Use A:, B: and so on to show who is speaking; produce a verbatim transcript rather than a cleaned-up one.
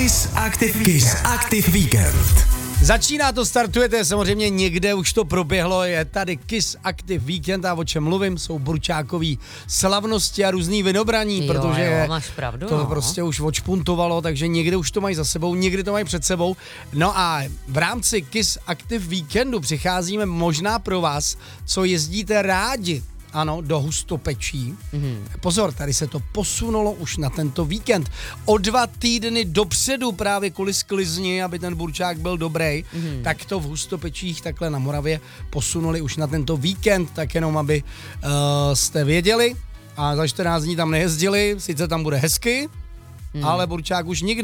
A: Kiss Active, Kiss Active Weekend.
B: Začíná to, startujete, samozřejmě někde už to proběhlo, je tady Kiss Active Weekend a o čem mluvím, jsou burčákový slavnosti a různý vynobraní,
C: jo,
B: protože
C: jo, máš pravdu,
B: to
C: no.
B: prostě už odšpuntovalo, takže někde už to mají za sebou, někdy to mají před sebou. No a v rámci Kiss Active Weekendu přicházíme možná pro vás, co jezdíte rádi. Ano, do Hustopečí. Mm-hmm. Pozor, tady se to posunulo už na tento víkend. O dva týdny dopředu právě kvůli sklizni, aby ten burčák byl dobrý, mm-hmm. tak to v Hustopečích takhle na Moravě posunuli už na tento víkend, tak jenom aby uh, jste věděli a za čtrnáct dní tam nejezdili, sice tam bude hezky, mm. ale burčák už nikdy.